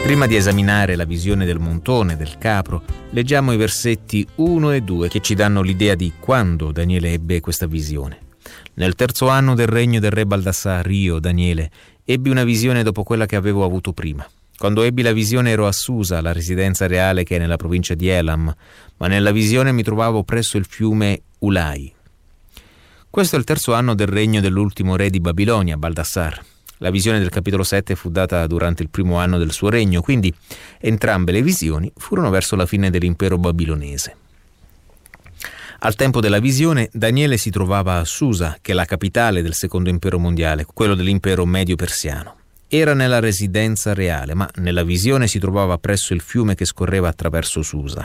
Prima di esaminare la visione del montone, del capro, leggiamo i versetti 1 e 2 che ci danno l'idea di quando Daniele ebbe questa visione. Nel 3° anno del regno del re Baldassar, io, Daniele, ebbi una visione dopo quella che avevo avuto prima. Quando ebbi la visione ero a Susa, la residenza reale che è nella provincia di Elam, ma nella visione mi trovavo presso il fiume Ulai. Questo è il 3° anno del regno dell'ultimo re di Babilonia, Baldassar. La visione del capitolo 7 fu data durante il 1° anno del suo regno, quindi entrambe le visioni furono verso la fine dell'impero babilonese. Al tempo della visione, Daniele si trovava a Susa, che è la capitale del secondo impero mondiale, quello dell'impero medio-persiano. Era nella residenza reale, ma nella visione si trovava presso il fiume che scorreva attraverso Susa.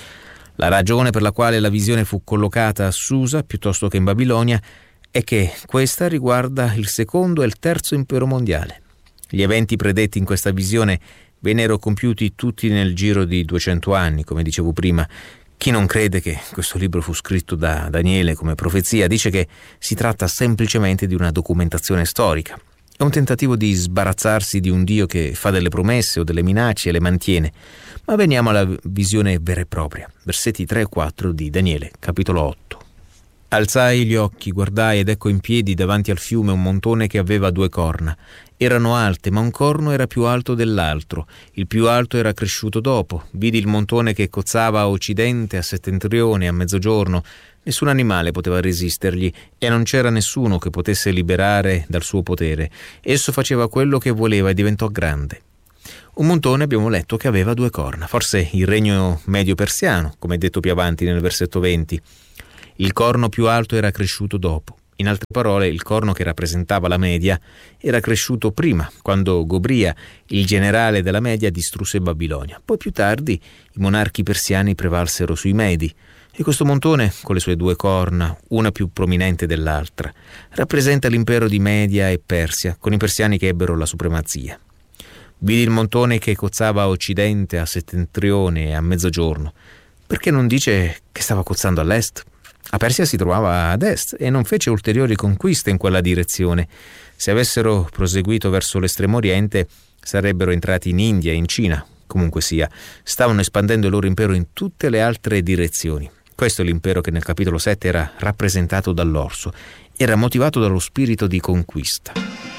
La ragione per la quale la visione fu collocata a Susa piuttosto che in Babilonia è che questa riguarda il secondo e il 3° impero mondiale. Gli eventi predetti in questa visione vennero compiuti tutti nel giro di 200 anni, come dicevo prima. Chi non crede che questo libro fu scritto da Daniele come profezia dice che si tratta semplicemente di una documentazione storica. È un tentativo di sbarazzarsi di un Dio che fa delle promesse o delle minacce e le mantiene. Ma veniamo alla visione vera e propria. Versetti 3 e 4 di Daniele, capitolo 8. Alzai gli occhi, guardai ed ecco in piedi davanti al fiume un montone che aveva 2 corna. Erano alte, ma un corno era più alto dell'altro. Il più alto era cresciuto dopo. Vidi il montone che cozzava a occidente, a settentrione, a mezzogiorno. Nessun animale poteva resistergli e non c'era nessuno che potesse liberare dal suo potere. Esso faceva quello che voleva e diventò grande. Un montone abbiamo letto che aveva 2 corna, forse il regno medio persiano, come detto più avanti nel versetto 20. Il corno più alto era cresciuto dopo. In altre parole, il corno che rappresentava la Media era cresciuto prima, quando Gobria, il generale della Media, distrusse Babilonia. Poi più tardi i monarchi persiani prevalsero sui Medi. E questo montone, con le sue 2 corna, una più prominente dell'altra, rappresenta l'impero di Media e Persia, con i persiani che ebbero la supremazia. Vidi il montone che cozzava a occidente, a settentrione e a mezzogiorno. Perché non dice che stava cozzando all'est? La Persia si trovava ad est e non fece ulteriori conquiste in quella direzione. Se avessero proseguito verso l'estremo oriente, sarebbero entrati in India e in Cina. Comunque sia, stavano espandendo il loro impero in tutte le altre direzioni. Questo è l'impero che nel capitolo 7 era rappresentato dall'orso. Era motivato dallo spirito di conquista.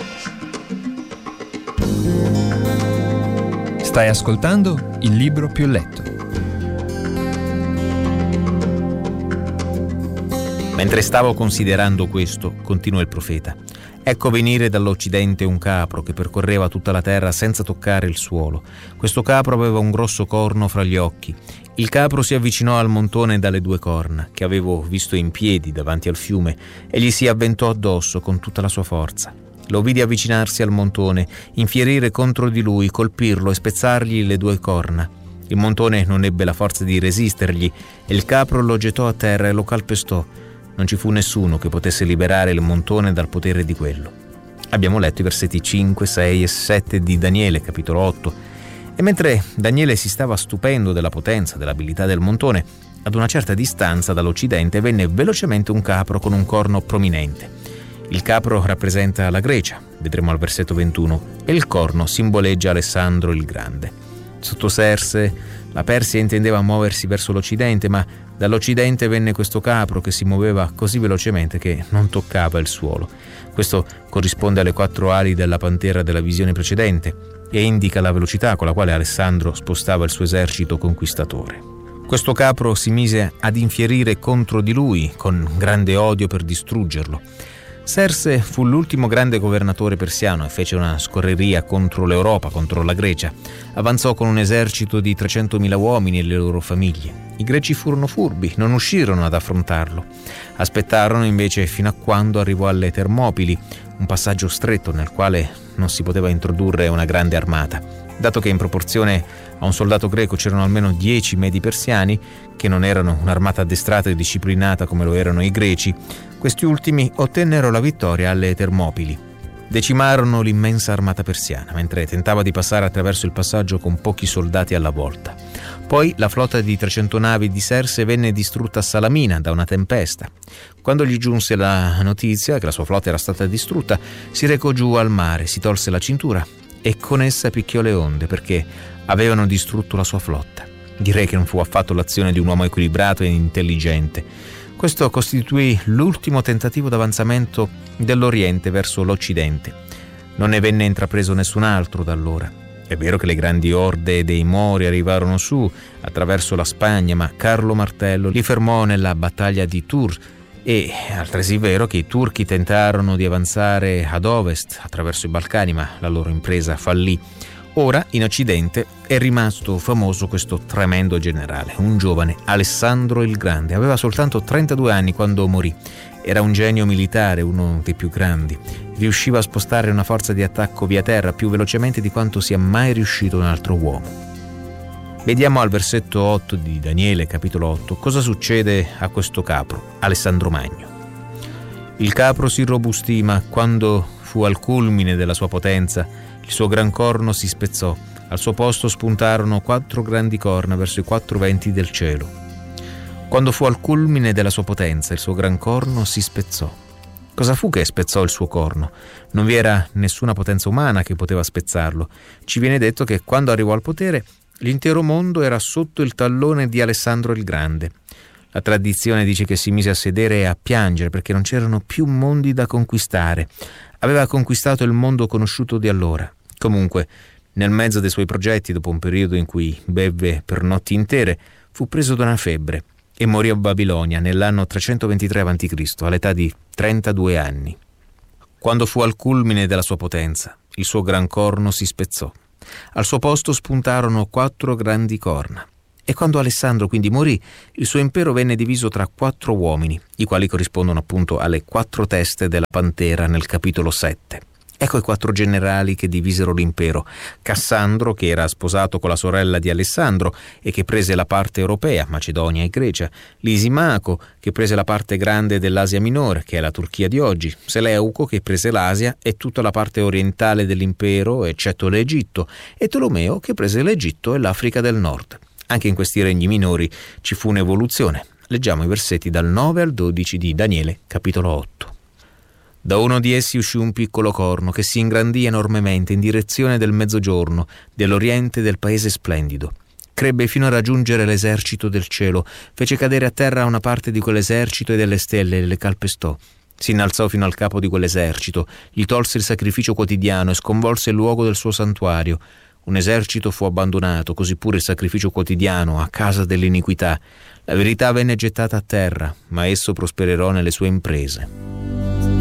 Stai ascoltando Il libro più letto. Mentre stavo considerando questo, continua il profeta, ecco venire dall'occidente un capro che percorreva tutta la terra senza toccare il suolo. Questo capro aveva un grosso corno fra gli occhi. Il capro si avvicinò al montone dalle 2 corna, che avevo visto in piedi davanti al fiume, e gli si avventò addosso con tutta la sua forza. Lo vidi avvicinarsi al montone, infierire contro di lui, colpirlo e spezzargli le 2 corna. Il montone non ebbe la forza di resistergli e il capro lo gettò a terra e lo calpestò. Non ci fu nessuno che potesse liberare il montone dal potere di quello. Abbiamo letto i versetti 5, 6 e 7 di Daniele, capitolo 8. E mentre Daniele si stava stupendo della potenza, dell'abilità del montone, ad una certa distanza dall'occidente venne velocemente un capro con un corno prominente. Il capro rappresenta la Grecia, vedremo al versetto 21, e il corno simboleggia Alessandro il Grande. Sotto Serse, la Persia intendeva muoversi verso l'occidente, ma dall'occidente venne questo capro che si muoveva così velocemente che non toccava il suolo. Questo corrisponde alle 4 ali della pantera della visione precedente e indica la velocità con la quale Alessandro spostava il suo esercito conquistatore. Questo capro si mise ad infierire contro di lui con grande odio per distruggerlo. Serse fu l'ultimo grande governatore persiano e fece una scorreria contro l'Europa, contro la Grecia. Avanzò con un esercito di 300.000 uomini e le loro famiglie. I greci furono furbi, non uscirono ad affrontarlo. Aspettarono invece fino a quando arrivò alle Termopili, un passaggio stretto nel quale non si poteva introdurre una grande armata. Dato che in proporzione a un soldato greco c'erano almeno 10 medi persiani, che non erano un'armata addestrata e disciplinata come lo erano i greci, questi ultimi ottennero la vittoria alle Termopili. Decimarono l'immensa armata persiana, mentre tentava di passare attraverso il passaggio con pochi soldati alla volta. Poi la flotta di 300 navi di Serse venne distrutta a Salamina da una tempesta. Quando gli giunse la notizia che la sua flotta era stata distrutta, si recò giù al mare, si tolse la cintura e con essa picchiò le onde perché avevano distrutto la sua flotta. Direi che non fu affatto l'azione di un uomo equilibrato e intelligente. Questo costituì l'ultimo tentativo d'avanzamento dell'Oriente verso l'Occidente. Non ne venne intrapreso nessun altro da allora. È vero che le grandi orde dei Mori arrivarono su attraverso la Spagna, ma Carlo Martello li fermò nella battaglia di Tours. E altresì vero che i turchi tentarono di avanzare ad ovest attraverso i Balcani, ma la loro impresa fallì. Ora in Occidente è rimasto famoso questo tremendo generale, un giovane Alessandro il Grande. Aveva soltanto 32 anni quando morì. Era un genio militare, uno dei più grandi. Riusciva a spostare una forza di attacco via terra più velocemente di quanto sia mai riuscito un altro uomo. Vediamo al versetto 8 di Daniele, capitolo 8, cosa succede a questo capro, Alessandro Magno. Il capro si irrobustì, ma quando fu al culmine della sua potenza, il suo gran corno si spezzò. Al suo posto spuntarono 4 grandi corna verso i 4 venti del cielo. Quando fu al culmine della sua potenza, il suo gran corno si spezzò. Cosa fu che spezzò il suo corno? Non vi era nessuna potenza umana che poteva spezzarlo. Ci viene detto che quando arrivò al potere, l'intero mondo era sotto il tallone di Alessandro il Grande. La tradizione dice che si mise a sedere e a piangere perché non c'erano più mondi da conquistare. Aveva conquistato il mondo conosciuto di allora. Comunque, nel mezzo dei suoi progetti, dopo un periodo in cui bevve per notti intere, fu preso da una febbre e morì a Babilonia nell'anno 323 a.C., all'età di 32 anni. Quando fu al culmine della sua potenza, il suo gran corno si spezzò. Al suo posto spuntarono 4 grandi corna. E quando Alessandro quindi morì, il suo impero venne diviso tra 4 uomini, i quali corrispondono appunto alle 4 teste della pantera nel capitolo 7. Ecco i 4 generali che divisero l'impero. Cassandro, che era sposato con la sorella di Alessandro e che prese la parte europea, Macedonia e Grecia. Lisimaco, che prese la parte grande dell'Asia Minore, che è la Turchia di oggi. Seleuco, che prese l'Asia e tutta la parte orientale dell'impero, eccetto l'Egitto. E Tolomeo, che prese l'Egitto e l'Africa del Nord. Anche in questi regni minori ci fu un'evoluzione. Leggiamo i versetti dal 9 al 12 di Daniele, capitolo 8. Da uno di essi uscì un piccolo corno che si ingrandì enormemente in direzione del mezzogiorno, dell'oriente del paese splendido. Crebbe fino a raggiungere l'esercito del cielo, fece cadere a terra una parte di quell'esercito e delle stelle le calpestò. Si innalzò fino al capo di quell'esercito, gli tolse il sacrificio quotidiano e sconvolse il luogo del suo santuario. Un esercito fu abbandonato, così pure il sacrificio quotidiano, a causa dell'iniquità. La verità venne gettata a terra, ma esso prosperò nelle sue imprese.